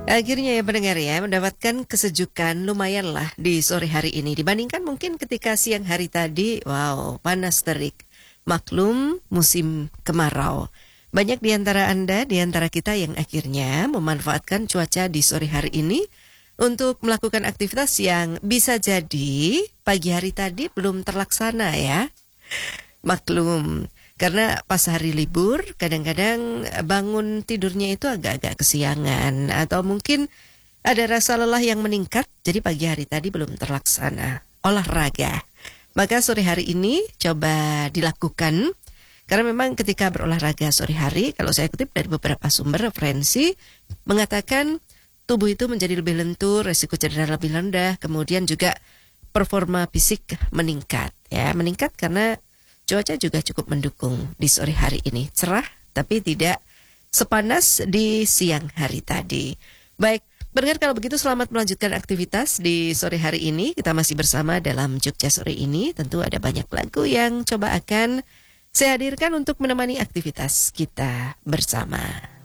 Akhirnya ya pendengar ya, mendapatkan kesejukan lumayan lah di sore hari ini. Dibandingkan mungkin ketika siang hari tadi, wow, panas terik. Maklum musim kemarau. Banyak di antara Anda, di antara kita yang akhirnya memanfaatkan cuaca di sore hari ini untuk melakukan aktivitas yang bisa jadi pagi hari tadi belum terlaksana ya. Maklum, karena pas hari libur kadang-kadang bangun tidurnya itu agak-agak kesiangan atau mungkin ada rasa lelah yang meningkat, jadi pagi hari tadi belum terlaksana olahraga. Maka sore hari ini coba dilakukan, karena memang ketika berolahraga sore hari, kalau saya kutip dari beberapa sumber referensi, mengatakan tubuh itu menjadi lebih lentur, resiko cedera lebih rendah, kemudian juga performa fisik meningkat. Ya, meningkat karena cuaca juga cukup mendukung di sore hari ini. Cerah tapi tidak sepanas di siang hari tadi. Baik, pendengar kalau begitu selamat melanjutkan aktivitas di sore hari ini. Kita masih bersama dalam Jogja Sore ini. Tentu ada banyak lagu yang coba akan saya hadirkan untuk menemani aktivitas kita bersama.